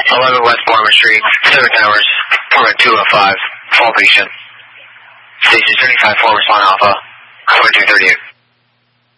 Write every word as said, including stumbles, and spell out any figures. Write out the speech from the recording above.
eleven West Barber Street, seven Towers, Permit two oh five, fall patient. Station thirty-five four, respond Alpha, forty-two thirty-eight.